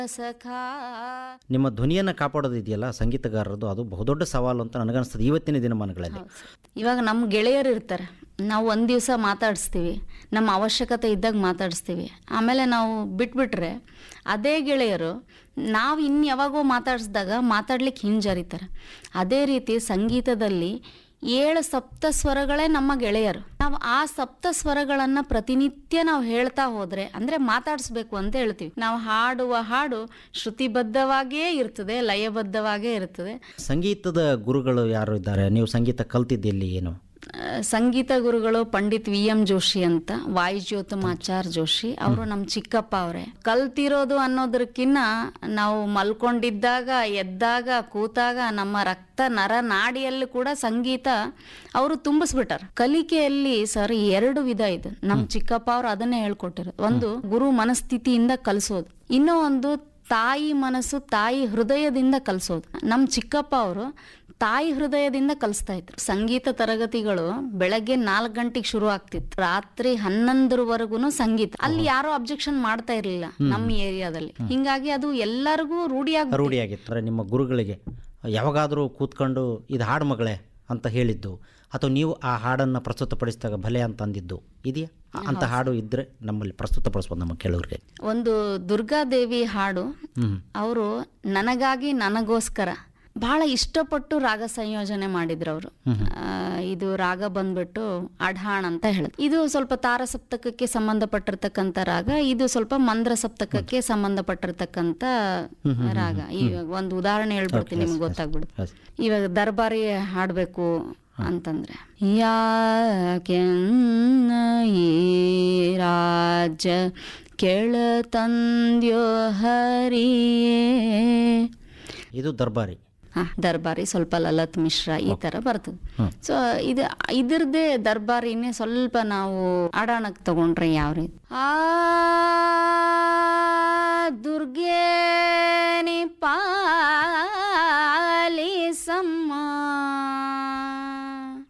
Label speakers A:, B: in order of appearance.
A: ಸಖಾ.
B: ನಿಮ್ಮ ಧ್ವನಿಯನ್ನು ಕಾಪಾಡೋದಿದೆಯಲ್ಲ ಸಂಗೀತಗಾರರದು, ಅದು ಬಹುದೊಡ್ಡ ಸವಾಲು ಅಂತ ನನಗನ್ನಿಸ್ತದೆ ಇವತ್ತಿನ ದಿನಮಾನಗಳಲ್ಲಿ.
A: ಇವಾಗ ನಮ್ಮ ಗೆಳೆಯರು ಇರ್ತಾರೆ, ನಾವು ಒಂದು ದಿವಸ ಮಾತಾಡಿಸ್ತೀವಿ, ನಮ್ಮ ಅವಶ್ಯಕತೆ ಇದ್ದಾಗ ಮಾತಾಡಿಸ್ತೀವಿ, ಆಮೇಲೆ ನಾವು ಬಿಟ್ಬಿಟ್ರೆ ಅದೇ ಗೆಳೆಯರು ನಾವು ಇನ್ನು ಯಾವಾಗೋ ಮಾತಾಡಿಸಿದಾಗ ಮಾತಾಡ್ಲಿಕ್ಕೆ ಹಿಂಜರಿತಾರೆ. ಅದೇ ರೀತಿ ಸಂಗೀತದಲ್ಲಿ 7 ಸಪ್ತ ಸ್ವರಗಳೇ ನಮ್ಮ ಗೆಳೆಯರು. ನಾವು ಆ ಸಪ್ತ ಸ್ವರಗಳನ್ನು ಪ್ರತಿನಿತ್ಯ ನಾವು ಹೇಳ್ತಾ ಹೋದರೆ, ಅಂದರೆ ಮಾತಾಡಿಸ್ಬೇಕು ಅಂತ ಹೇಳ್ತೀವಿ. ನಾವು ಹಾಡುವ ಹಾಡು ಶ್ರುತಿಬದ್ಧವಾಗಿಯೇ ಇರ್ತದೆ, ಲಯಬದ್ಧವಾಗೇ ಇರ್ತದೆ.
B: ಸಂಗೀತದ ಗುರುಗಳು ಯಾರು ಇದ್ದಾರೆ? ನೀವು ಸಂಗೀತ ಕಲ್ತಿದ್ದೆಲ್ಲಿ, ಏನು?
A: ಸಂಗೀತ ಗುರುಗಳು ಪಂಡಿತ್ VM ಜೋಶಿ ಅಂತ, ವಾಯುಜ್ಯೋತಮಾಚಾರ್ಯ ಜೋಶಿ ಅವರು ನಮ್ಮ ಚಿಕ್ಕಪ್ಪ ಅವರೇ. ಕಲ್ತಿರೋದು ಅನ್ನೋದಕ್ಕಿನ್ನ ನಾವು ಮಲ್ಕೊಂಡಿದ್ದಾಗ, ಎದ್ದಾಗ, ಕೂತಾಗ ನಮ್ಮ ರಕ್ತ ನರ ನಾಡಿಯಲ್ಲಿ ಕೂಡ ಸಂಗೀತ ಅವರು ತುಂಬಿಸ್ಬಿಟ್ಟಾರ. ಕಲಿಕೆಯಲ್ಲಿ ಸರ್ 2 ವಿಧ ಇದೆ. ನಮ್ಮ ಚಿಕ್ಕಪ್ಪ ಅವರು ಅದನ್ನೇ ಹೇಳ್ಕೊಟ್ಟಿರೋದು. ಒಂದು ಗುರು ಮನಸ್ಥಿತಿಯಿಂದ ಕಲಿಸೋದು, ಇನ್ನೂ ಒಂದು ತಾಯಿ ಮನಸ್ಸು, ತಾಯಿ ಹೃದಯದಿಂದ ಕಲಿಸೋದು. ನಮ್ಮ ಚಿಕ್ಕಪ್ಪ ಅವರು ತಾಯಿ ಹೃದಯದಿಂದ ಕಲಿಸ್ತಾ ಇದ್ರು. ಸಂಗೀತ ತರಗತಿಗಳು ಬೆಳಗ್ಗೆ 4 ಗಂಟೆಗೆ ಶುರು ಆಗ್ತಿತ್ತು, ರಾತ್ರಿ 11ರವರೆಗೂ ಸಂಗೀತ. ಅಲ್ಲಿ ಯಾರೋ ಅಬ್ಜೆಕ್ಷನ್ ಮಾಡ್ತಾ ಇರ್ಲಿಲ್ಲ ನಮ್ಮ ಏರಿಯಾದಲ್ಲಿ. ಹಿಂಗಾಗಿ ಅದು ಎಲ್ಲರಿಗೂ ರೂಢಿಯಾಗಿತ್ತು.
B: ನಿಮ್ಮ ಗುರುಗಳಿಗೆ ಯಾವಾಗಾದರೂ ಕೂತ್ಕೊಂಡು ಇದು ಹಾಡು ಮಗಳೇ ಅಂತ ಹೇಳಿದ್ದು, ಅಥವಾ ನೀವು ಆ ಹಾಡನ್ನು ಪ್ರಸ್ತುತಪಡಿಸಿದಾಗ ಭಲೆ ಅಂತ ಅಂದಿದ್ದು ಇದೆಯಾ? ಅಂತ ಹಾಡು ಇದ್ರೆ ನಮ್ಮಲ್ಲಿ ಪ್ರಸ್ತುತಪಡಿಸ್ಬೋದು ನಮ್ಮ ಕೆಲವರಿಗೆ.
A: ಒಂದು ದುರ್ಗಾದೇವಿ ಹಾಡು, ಅವರು ನನಗಾಗಿ ನನಗೋಸ್ಕರ ಬಹಳ ಇಷ್ಟಪಟ್ಟು ರಾಗ ಸಂಯೋಜನೆ ಮಾಡಿದ್ರು ಅವರು. ಇದು ರಾಗ ಬಂದ್ಬಿಟ್ಟು ಅಢಾಣ್ ಅಂತ ಹೇಳುದು. ಇದು ಸ್ವಲ್ಪ ತಾರ ಸಪ್ತಕಕ್ಕೆ ಸಂಬಂಧಪಟ್ಟಿರ್ತಕ್ಕಂಥ ರಾಗ, ಇದು ಸ್ವಲ್ಪ ಮಂದ್ರ ಸಪ್ತಕಕ್ಕೆ ಸಂಬಂಧಪಟ್ಟಿರ್ತಕ್ಕಂಥ ರಾಗ. ಇವಾಗ ಒಂದು ಉದಾಹರಣೆ ಹೇಳ್ಬಿಡ್ತೀನಿ, ನಿಮ್ಗೆ ಗೊತ್ತಾಗ್ಬಿಡುತ್ತೆ. ಇವಾಗ ದರ್ಬಾರಿ ಹಾಡ್ಬೇಕು ಅಂತಂದ್ರೆ, ಯಾಕೆ ಈ ರಾಜ ಕೆಳತಂದ್ಯೋ ಹರಿಯೇ,
B: ಇದು ದರ್ಬಾರಿ.
A: ದರ್ಬಾರಿ ಸ್ವಲ್ಪ ಲಲಿತ್ ಮಿಶ್ರಾ ಈ ತರ ಬರ್ತದೆ. ಸೊ ಇದ್ರದ್ದೇ ದರ್ಬಾರಿನೇ ಸ್ವಲ್ಪ ನಾವು ಅಡಾಣಕ್ಕೆ ತಗೊಂಡ್ರೆ ಯಾವ ರೀತಿ, ಆ ದುರ್ಗೆ